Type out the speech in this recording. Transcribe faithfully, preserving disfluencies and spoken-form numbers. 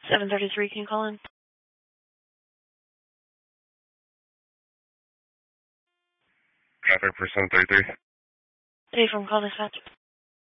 seven thirty-three, can you call in? Traffic for seven thirty-three. Hey, from call dispatch.